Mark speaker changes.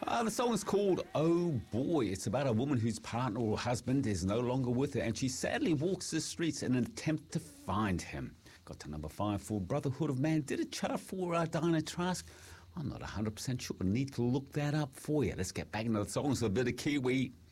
Speaker 1: The song is called Oh Boy. It's about a woman whose partner or husband is no longer with her, and she sadly walks the streets in an attempt to find him. Got to number 5 for Brotherhood of Man. Did it chart for Diana Trask? I'm not 100% sure. I need to look that up for you. Let's get back into the songs with a bit of Kiwi.